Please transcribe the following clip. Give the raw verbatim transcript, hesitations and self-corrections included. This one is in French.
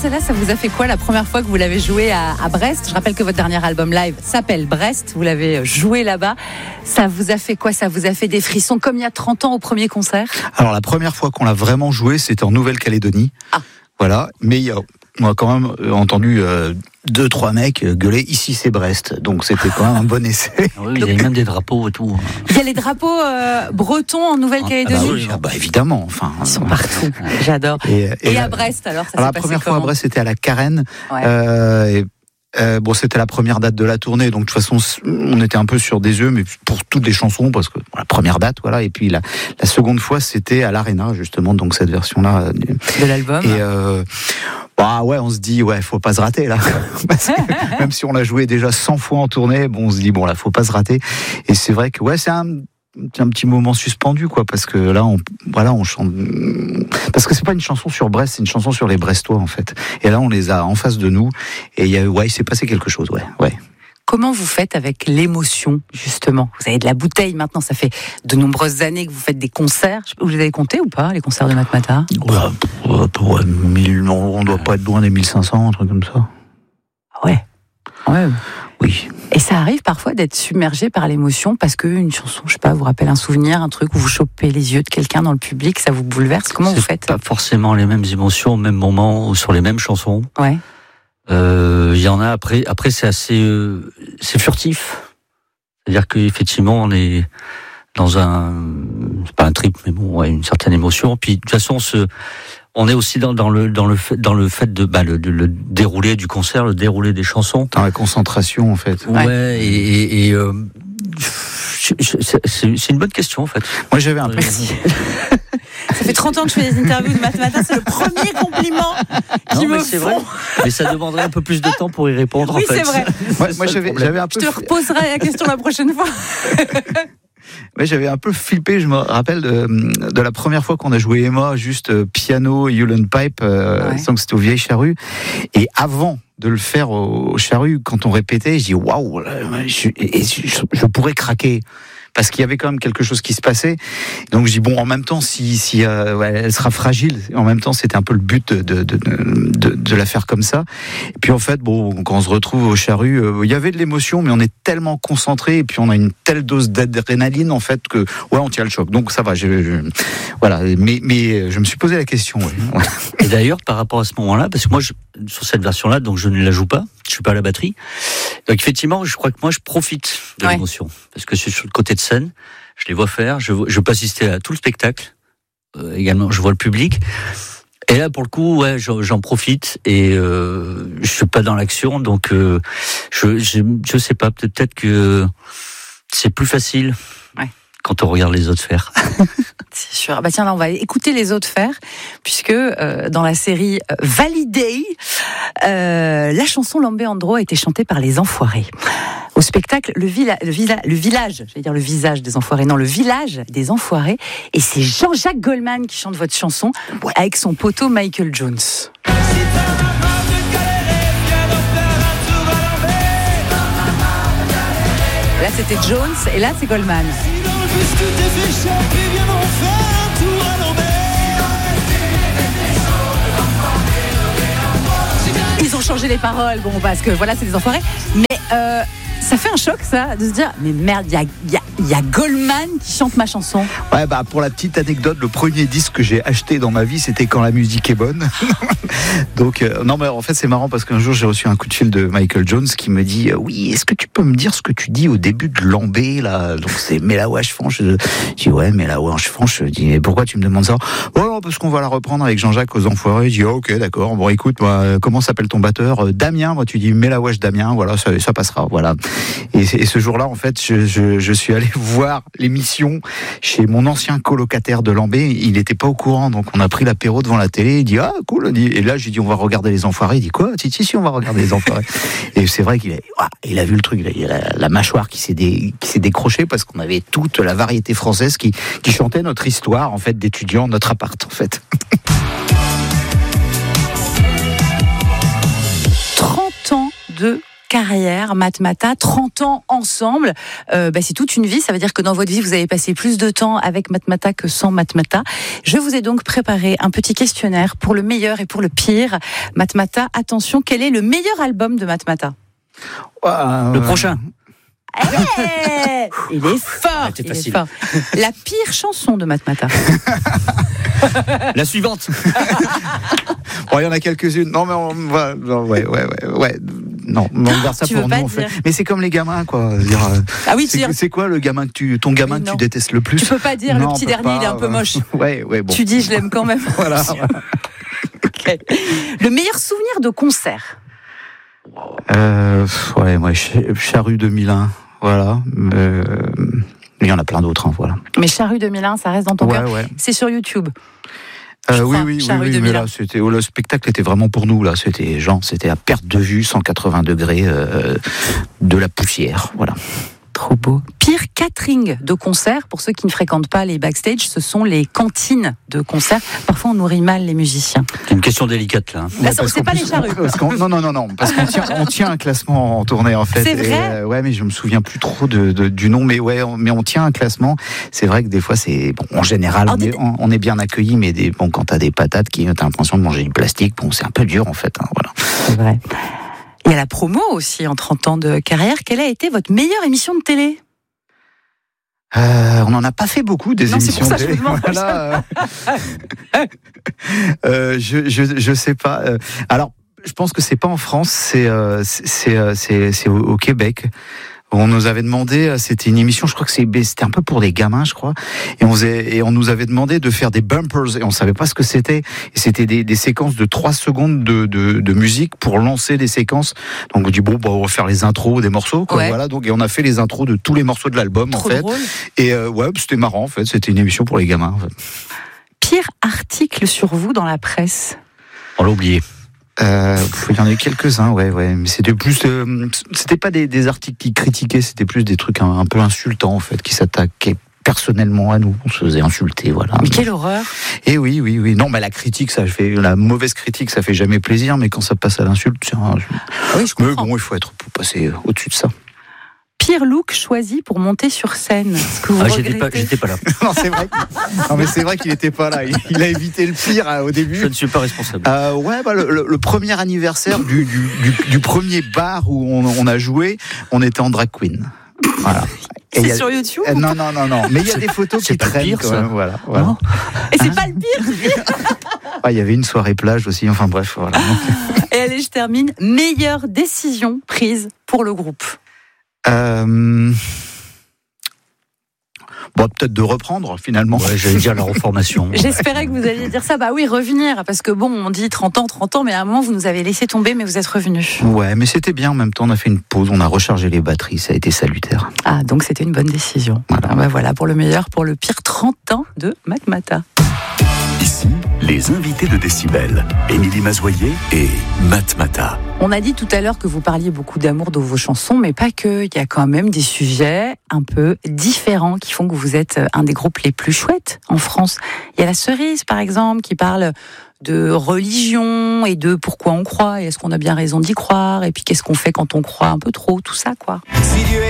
celle-là, ça vous a fait quoi la première fois que vous l'avez joué à, à Brest ? Je rappelle que votre dernier album live s'appelle Brest. Vous l'avez joué là-bas. Ça vous a fait quoi ? Ça vous a fait des frissons comme il y a trente ans au premier concert ? Alors, la première fois qu'on l'a vraiment joué, c'était en Nouvelle-Calédonie. Ah. Voilà. Mais il y a, on a quand même entendu euh, deux, trois mecs gueuler. Ici, c'est Brest. Donc, c'était quand même un bon essai. Oui, il y avait même des drapeaux et tout. Il y a les drapeaux euh, bretons en Nouvelle-Calédonie. Ah bah, oui, ah bah évidemment. Enfin, ils sont partout. J'adore. Et, et, et à Brest, alors, ça alors s'est la première passé fois comment ? à Brest, c'était à la Carène. Ouais. Euh, et, euh, bon, c'était la première date de la tournée, donc de toute façon, on était un peu sur des œufs, mais pour toutes les chansons, parce que bon, la première date, voilà. Et puis la, la seconde fois, c'était à l'Arena, justement, donc cette version-là de l'album. Et euh, bah ouais, on se dit, ouais, faut pas se rater là. Parce que même si on l'a joué déjà cent fois en tournée, bon, on se dit, bon là, faut pas se rater. Et c'est vrai que ouais, c'est un C'est un petit moment suspendu, quoi, parce que là, on, voilà, on chante. Parce que c'est pas une chanson sur Brest, c'est une chanson sur les Brestois, en fait. Et là, on les a en face de nous, et il y a, ouais, il s'est passé quelque chose, ouais, ouais. Comment vous faites avec l'émotion, justement ? Vous avez de la bouteille maintenant, ça fait de nombreuses années que vous faites des concerts. Vous les avez comptés ou pas, les concerts de Matmata ? Ouais, ouais, mille, on doit pas être loin des mille cinq cents, un truc comme ça. Ouais. Ouais. Oui. Et ça arrive parfois d'être submergé par l'émotion parce qu'une chanson, je sais pas, vous rappelle un souvenir, un truc où vous chopez les yeux de quelqu'un dans le public, ça vous bouleverse. Comment c'est vous faites ? Pas forcément les mêmes émotions au même moment ou sur les mêmes chansons. Ouais. Il euh, y en a après. Après, c'est assez, euh, c'est furtif. C'est-à-dire qu'effectivement, on est dans un, c'est pas un trip, mais bon, ouais, une certaine émotion. Puis de toute façon, ce, on est aussi dans, dans le dans le fait dans le fait de bah, le, le, le déroulé du concert, le déroulé des chansons. Dans la concentration, en fait. Ouais. ouais et, et, et euh, c'est, c'est une bonne question, en fait. Moi, j'avais un peu. Merci. Ça fait trente ans que je fais des interviews de Matmata, c'est le premier compliment qui non, me mais c'est font. vrai. Mais ça demanderait un peu plus de temps pour y répondre, oui, en fait. Oui, c'est vrai. Moi, moi j'avais, j'avais un peu. Je te reposerai la question la prochaine fois. Ouais, j'avais un peu flippé, je me rappelle de, de la première fois qu'on a joué Emma, juste euh, piano, Hewlett Pipe, euh, ouais. sans que c'était aux Vieilles Charrues. Et avant de le faire aux Charrues, quand on répétait, je dis waouh, je, je, je pourrais craquer. Parce qu'il y avait quand même quelque chose qui se passait. Donc je dis bon, en même temps, si, si euh, ouais, elle sera fragile, en même temps, c'était un peu le but de, de, de, de, de la faire comme ça. Et puis en fait, bon, quand on se retrouve aux Charrues, euh, il y avait de l'émotion, mais on est tellement concentré et puis on a une telle dose d'adrénaline en fait que ouais, on tient le choc. Donc ça va. Je, je, voilà. Mais, mais je me suis posé la question. Ouais. Et d'ailleurs, par rapport à ce moment-là, parce que moi, je, sur cette version-là, donc je ne la joue pas. Je suis pas à la batterie. Donc effectivement, je crois que moi, je profite de ouais. l'émotion parce que je suis sur le côté de scène, je les vois faire, je, je peux assister à tout le spectacle, euh, également je vois le public, et là pour le coup ouais j'en, j'en profite et euh, je suis pas dans l'action, donc euh, je, je je sais pas, peut-être que c'est plus facile ouais. quand on regarde les autres faire. C'est sûr. Bah tiens, là, on va écouter les autres faire, puisque euh, dans la série euh, Validé, euh, la chanson Lambé Andro a été chantée par les Enfoirés. Au spectacle, le, villa, le, villa, le village, j'allais dire le visage des Enfoirés, non, le village des Enfoirés, et c'est Jean-Jacques Goldman qui chante votre chanson ouais. avec son poteau Michael Jones. Là, c'était Jones, et là, c'est Goldman. Ils ont changé les paroles, bon, parce que voilà, c'est des enfoirés. Mais euh, ça fait un choc, ça, de se dire, mais merde, il y a, y, a, y a Goldman qui chante ma chanson. Ouais, bah, pour la petite anecdote, le premier disque que j'ai acheté dans ma vie, c'était Quand la musique est bonne. Donc, euh, non, mais en fait, c'est marrant parce qu'un jour, j'ai reçu un coup de fil de Michael Jones qui me dit, euh, oui, est-ce que tu peux me dire ce que tu dis au début de Lambé, là? Donc, c'est Mais la wesh franche. Je dis, ouais, mais la wesh franche. Je dis, mais pourquoi tu me demandes ça? Oh, parce qu'on va la reprendre avec Jean-Jacques aux Enfoirés. Je dis, oh, ok, d'accord. Bon, écoute, moi, comment s'appelle ton batteur? Damien. Moi, tu dis, mais la wesh Damien. Voilà, ça, ça passera. Voilà. Et, et ce jour-là, en fait, je, je, je suis allé voir l'émission chez mon ancien colocataire de Lambé. Il n'était pas au courant, donc on a pris l'apéro devant la télé. Il dit, ah, cool. Et là, j'ai dit, on va regarder les Enfoirés. Il dit, quoi? Si, si, si, on va regarder les Enfoirés. Et c'est vrai qu'il a, ah, il a vu le truc, il a la, la mâchoire qui s'est, dé, qui s'est décrochée parce qu'on avait toute la variété française qui, qui chantait notre histoire, en fait, d'étudiants, notre appart, en fait. trente ans de carrière, Matmata, trente ans ensemble. Euh, bah, c'est toute une vie. Ça veut dire que dans votre vie, vous avez passé plus de temps avec Matmata que sans Matmata. Je vous ai donc préparé un petit questionnaire pour le meilleur et pour le pire. Matmata, attention, quel est le meilleur album de Matmata ? Euh... Le prochain. Hey, il est fort, ah, il facile. est fort. La pire chanson de Matmata. La suivante. Bon, il y en a quelques-unes. Non, mais on va, ouais, ouais, ouais, ouais. Non, on garde ça tu pour veux nous. pas En fait. dire. Mais c'est comme les gamins, quoi. Dire, Ah oui, c'est, dire... c'est quoi le gamin que tu, ton gamin oui, que tu détestes le plus ? Tu peux pas dire non, le petit dernier, pas, il est un peu moche. Ouais, ouais, bon. Tu dis je l'aime quand même. Voilà. Okay. Le meilleur souvenir de concert. Euh, ouais, moi, Charrue deux mille un. Voilà. Euh, il y en a plein d'autres, hein, voilà. Mais Charrue deux mille un, ça reste dans ton ouais, cœur. Ouais. C'est sur YouTube. Euh, oui, crois, oui, Charrue oui, oui, mais là, c'était, oh, le spectacle était vraiment pour nous, là. C'était, genre, c'était à perte de vue, cent quatre-vingts degrés, euh, de la poussière, voilà. Trop beau. Pire catering de concert, pour ceux qui ne fréquentent pas les backstage, ce sont les cantines de concert. Parfois, on nourrit mal les musiciens. C'est une question délicate, là. Là, Ouais, c'est c'est pas plus, les charrues. Parce qu'on, non, non, non, non, parce qu'on tient, on tient un classement en tournée, en fait. C'est Et, vrai euh, ouais, mais je me souviens plus trop de, de, du nom, mais ouais, on, mais on tient un classement. C'est vrai que des fois, c'est, bon, en général, Alors, on, est, des... on, on est bien accueillis, mais des, bon, quand t'as des patates qui, t'as l'impression de manger du plastique, bon, c'est un peu dur, en fait, hein, voilà. C'est vrai. Il y a la promo aussi en trente ans de carrière. Quelle a été votre meilleure émission de télé ? Euh, on n'en a pas fait beaucoup des non, émissions c'est pour ça de que je vous demande. voilà. euh, je, je je sais pas. Alors, je pense que c'est pas en France, c'est euh, c'est c'est c'est au, au Québec. On nous avait demandé, c'était une émission, je crois que c'est, c'était un peu pour des gamins, je crois, et on faisait, et on nous avait demandé de faire des bumpers, et on savait pas ce que c'était, et c'était des, des séquences de trois secondes de, de, de musique pour lancer des séquences. Donc on dit bon, bah, on va faire les intros des morceaux, quoi, ouais. Voilà. Donc et on a fait les intros de tous les morceaux de l'album, trop en fait. Drôle. Et euh, ouais, c'était marrant, en fait. C'était une émission pour les gamins. En fait. Pire article sur vous dans la presse. On l'a oublié. Euh, il y en a eu quelques-uns, ouais, ouais, mais c'était plus, euh, c'était pas des, des articles qui critiquaient, c'était plus des trucs un, un peu insultants en fait, qui s'attaquaient personnellement à nous, on se faisait insulter, voilà. Mais quelle horreur! Et oui, oui, oui, non, mais la critique, ça fait, la mauvaise critique, ça fait jamais plaisir, mais quand ça passe à l'insulte, c'est un... oui, je comprends. Mais bon, il faut être pour passer au-dessus de ça. Pire look choisi pour monter sur scène. Que vous ah, j'étais pas, j'étais pas là. non, c'est vrai. Non, mais c'est vrai qu'il était pas là. Il, il a évité le pire hein, au début. Je ne suis pas responsable. Euh, ouais, bah, le, le, le premier anniversaire du, du, du, du premier bar où on, on a joué, on était en drag queen. Voilà. Et c'est a, sur YouTube euh, Non, non, non, non. Mais il y a des photos qui traînent. Pire, quand même, voilà, voilà. Oh. Et c'est hein pas le pire. Ah, il y avait une soirée plage aussi. Enfin bref, voilà. Et allez, je termine. Meilleure décision prise pour le groupe. Euh... Bon, peut-être de reprendre finalement. Ouais, j'allais dire la reformation. J'espérais que vous alliez dire ça. Bah oui, revenir. Parce que bon, on dit trente ans, trente ans, mais à un moment, vous nous avez laissé tomber, mais vous êtes revenus. Ouais, mais c'était bien. En même temps, on a fait une pause, on a rechargé les batteries, ça a été salutaire. Ah, donc c'était une bonne décision. Voilà, ah bah voilà pour le meilleur, pour le pire, trente ans de Matmata. Ici, les invités de Décibel, Émilie Mazoyer et Matmata. On a dit tout à l'heure que vous parliez beaucoup d'amour dans vos chansons, mais pas que. Il y a quand même des sujets un peu différents qui font que vous êtes un des groupes les plus chouettes en France. Il y a La Cerise, par exemple, qui parle de religion et de pourquoi on croit et est-ce qu'on a bien raison d'y croire et puis qu'est-ce qu'on fait quand on croit un peu trop, tout ça, quoi. Si Dieu